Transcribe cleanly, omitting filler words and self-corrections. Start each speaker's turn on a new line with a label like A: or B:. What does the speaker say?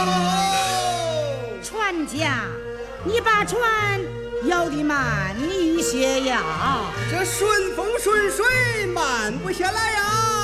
A: 船家，你把船摇得慢一些呀。
B: 这顺风顺水，慢不下来呀。